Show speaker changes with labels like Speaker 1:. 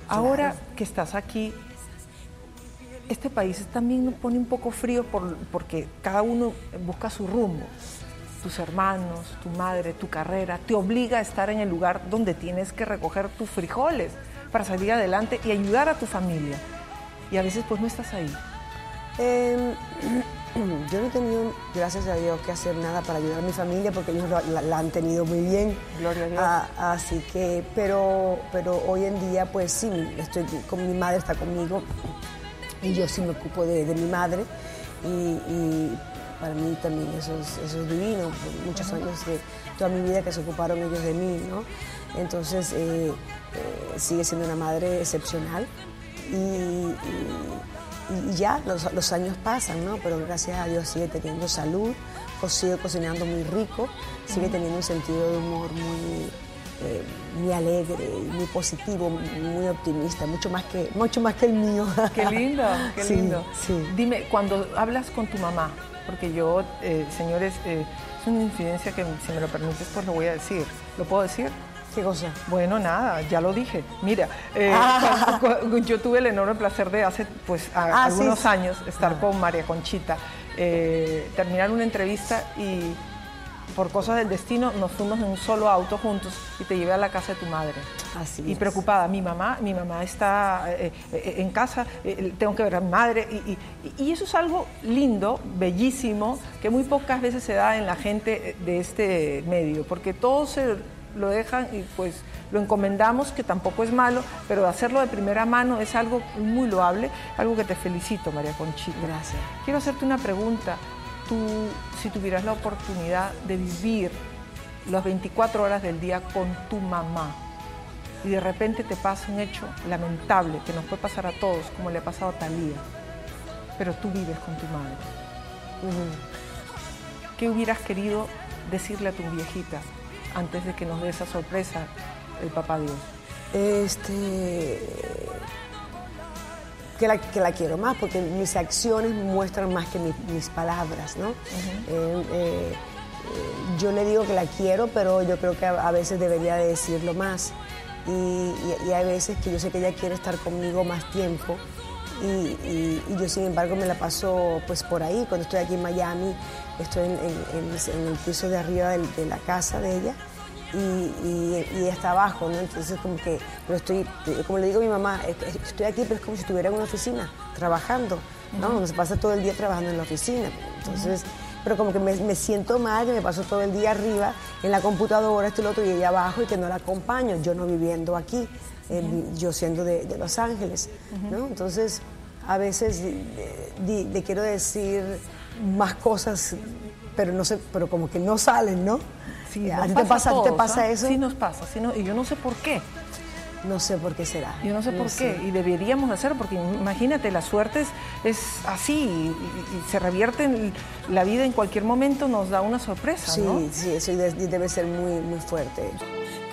Speaker 1: Ahora que estás aquí, este país también pone un poco frío porque cada uno busca su rumbo. Tus hermanos, tu madre, tu carrera, te obliga a estar en el lugar donde tienes que recoger tus frijoles para salir adelante y ayudar a tu familia. Y a veces pues no estás ahí.
Speaker 2: Yo no he tenido, gracias a Dios, que hacer nada para ayudar a mi familia porque ellos la han tenido muy bien.
Speaker 1: Gloria a Dios.
Speaker 2: Así que, pero hoy en día pues sí, estoy con mi madre, está conmigo y yo sí me ocupo de mi madre y para mí también eso es divino. Muchos años de toda mi vida que se ocuparon ellos de mí, ¿no? Entonces sigue siendo una madre excepcional y ya los años pasan, ¿no? Pero gracias a Dios sigue teniendo salud, sigue cocinando muy rico, sigue teniendo un sentido de humor muy alegre, muy positivo, muy optimista, mucho más que el mío.
Speaker 1: Qué lindo, qué lindo.
Speaker 2: Sí.
Speaker 1: Dime, cuando hablas con tu mamá, porque yo, señores, es una infidencia que si me lo permites, pues lo voy a decir. ¿Lo puedo decir?
Speaker 2: ¿Qué cosa?
Speaker 1: Bueno, nada, ya lo dije. Mira, yo tuve el enorme placer de hace algunos años estar con María Conchita, terminar una entrevista y por cosas del destino nos fuimos en un solo auto juntos y te llevé a la casa de tu madre.
Speaker 2: Así
Speaker 1: y
Speaker 2: es.
Speaker 1: Preocupada, mi mamá está en casa, tengo que ver a mi madre y eso es algo lindo, bellísimo, que muy pocas veces se da en la gente de este medio, porque todos lo dejan y pues lo encomendamos, que tampoco es malo, pero hacerlo de primera mano es algo muy loable, algo que te felicito, María Conchita.
Speaker 2: Gracias.
Speaker 1: Quiero hacerte una pregunta. Tú, si tuvieras la oportunidad de vivir las 24 horas del día con tu mamá y de repente te pasa un hecho lamentable que nos puede pasar a todos, como le ha pasado a Thalía, pero tú vives con tu madre, ¿qué hubieras querido decirle a tu viejita antes de que nos dé esa sorpresa el papá Dios?
Speaker 2: Que la quiero más, porque mis acciones muestran más que mis palabras, ¿no? Yo le digo que la quiero, pero yo creo que a veces debería de decirlo más. Y hay veces que yo sé que ella quiere estar conmigo más tiempo y yo, sin embargo, me la paso pues por ahí. Cuando estoy aquí en Miami, estoy en el piso de arriba de la casa de ella y ella está abajo, ¿no? Entonces como le digo a mi mamá, estoy aquí, pero es como si estuviera en una oficina trabajando, ¿no? Uno se pasa todo el día trabajando en la oficina. Entonces, pero como que me siento mal, que me paso todo el día arriba en la computadora, esto y lo otro, y ella abajo, y que no la acompaño, yo no viviendo aquí, yo siendo de Los Ángeles, ¿no? Entonces, a veces le quiero decir más cosas, pero no sé, pero como que no salen, ¿no?
Speaker 1: Sí,
Speaker 2: ¿A ti te pasa eso?
Speaker 1: Sí nos pasa, sí, y yo no sé por qué.
Speaker 2: No sé por qué será.
Speaker 1: Yo no sé por qué, y deberíamos hacerlo, porque imagínate, la suerte es así, y se revierte la vida en cualquier momento, nos da una sorpresa, ¿no?
Speaker 2: Sí, eso debe ser muy, muy fuerte.